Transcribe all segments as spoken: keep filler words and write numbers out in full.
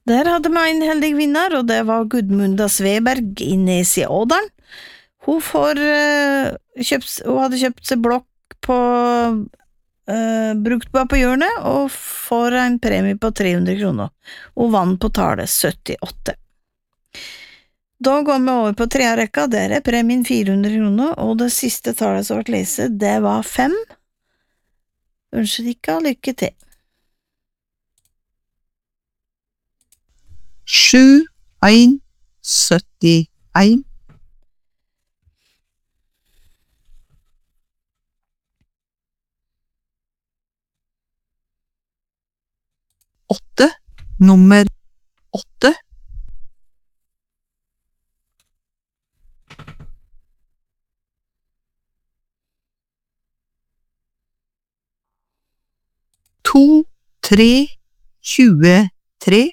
Der hadde vi en heldig vinner, og det var Gudmunda Sveberg i Nesiådalen. Hun, får, uh, kjøpt, hun hadde kjøpt seg blokk på uh, bruktbar på hjørnet, og får en premie på tre hundre kroner. Hun vann på tallet syttiåtte. Da går vi over på tredje rekka, der er premien fire hundre kroner, og det siste tallet som ble lest, det var fem. Ønsker ikke lykke til. sju, en, syttien. Åtte, nummer åtte. To, tre, tjuetre.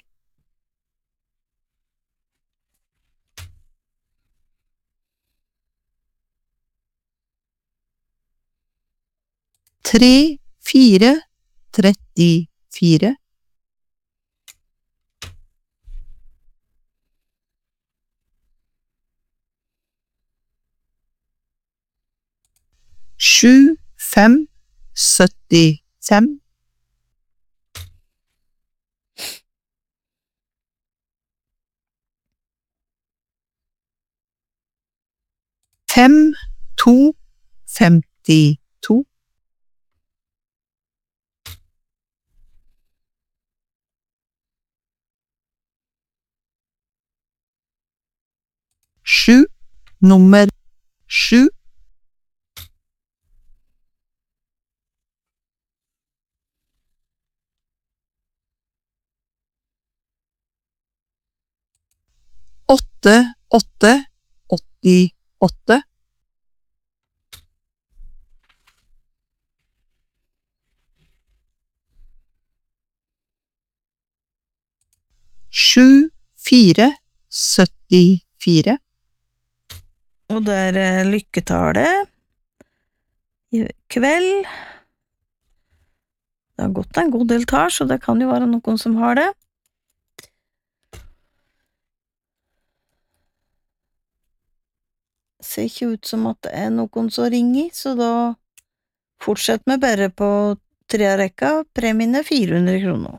Tre, fire, trettifire. Sju, fem, syttifem. Fem, to, femtito. Sju, nummer sju. Åtte, åtte, åttiåtte. Sju, fire, syttifire. Og det er lykketallet i kveld. Det har gått en god del tall, så det kan jo være noen som har det. Ser ikke ut som at det er noen som ringer, så da fortsetter vi bare på tredje rekka. Premien er fire hundre kroner.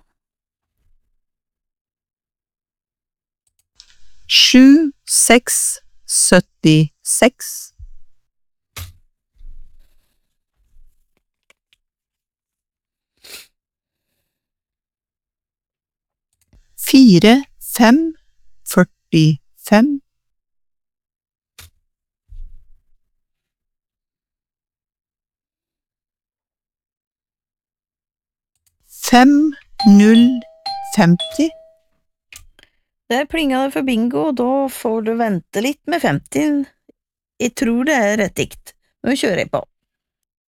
Sju, seks, syttiseks. Fire, fem, førtifem. Fem, null, femti. Der plinga det for bingo, og da får du vente litt med femti. Jeg tror det er rett dikt. Nå kjører jeg på.